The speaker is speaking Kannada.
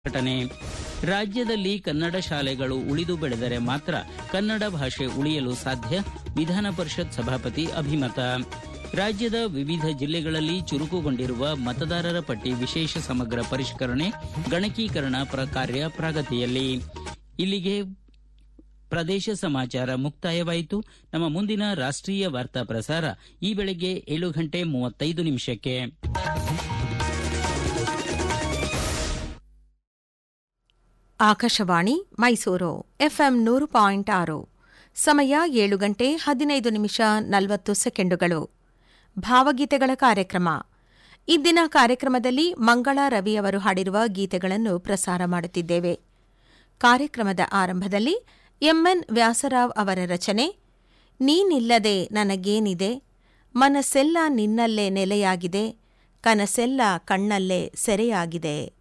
ಘಟನೆ. ರಾಜ್ಯದಲ್ಲಿ ಕನ್ನಡ ಶಾಲೆಗಳು ಉಳಿದು ಬೆಳೆದರೆ ಮಾತ್ರ ಕನ್ನಡ ಭಾಷೆ ಉಳಿಯಲು ಸಾಧ್ಯ. ವಿಧಾನ ಪರಿಷತ್ ಸಭಾಪತಿ ಅಭಿಮತ. ರಾಜ್ಯದ ವಿವಿಧ ಜಿಲ್ಲೆಗಳಲ್ಲಿ ಚುರುಕುಗೊಂಡಿರುವ ಮತದಾರರ ಪಟ್ಟಿ ವಿಶೇಷ ಸಮಗ್ರ ಪರಿಷ್ಕರಣೆ, ಗಣಕೀಕರಣ ಕಾರ್ಯ ಪ್ರಗತಿಯಲ್ಲಿ. ಇಲ್ಲಿಗೆ ಪ್ರದೇಶ ಸಮಾಚಾರ ಮುಕ್ತಾಯವಾಯಿತು. ನಮ್ಮ ಮುಂದಿನ ರಾಷ್ಟ್ರೀಯ ವಾರ್ತಾ ಪ್ರಸಾರ ಈ ಬೆಳಗ್ಗೆ 7:35. ಆಕಾಶವಾಣಿ ಮೈಸೂರು ಎಫ್ಎಂ 100.6. ಸಮಯ 7:15:40. ಭಾವಗೀತೆಗಳ ಕಾರ್ಯಕ್ರಮ. ಇಂದಿನ ಕಾರ್ಯಕ್ರಮದಲ್ಲಿ ಮಂಗಳಾ ರವಿಯವರು ಹಾಡಿರುವ ಗೀತೆಗಳನ್ನು ಪ್ರಸಾರ ಮಾಡುತ್ತಿದ್ದೇವೆ. ಕಾರ್ಯಕ್ರಮದ ಆರಂಭದಲ್ಲಿ ಎಂಎನ್ ವ್ಯಾಸರಾವ್ ಅವರ ರಚನೆ ನೀನಿಲ್ಲದೆ ನನಗೇನಿದೆ, ಮನಸ್ಸೆಲ್ಲ ನಿನ್ನಲ್ಲೇ ನೆಲೆಯಾಗಿದೆ, ಕನಸೆಲ್ಲ ಕಣ್ಣಲ್ಲೇ ಸೆರೆಯಾಗಿದೆ.